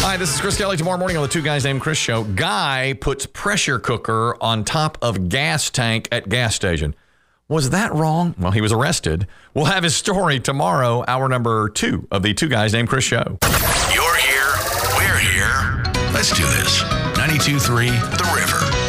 Hi, this is Chris Kelly. Tomorrow morning on the Two Guys Named Chris show, guy puts pressure cooker on top of gas tank at gas station. Was that wrong? Well, he was arrested. We'll have his story tomorrow, hour number 2 of the Two Guys Named Chris show. You're here. We're here. Let's do this. 92.3 The River.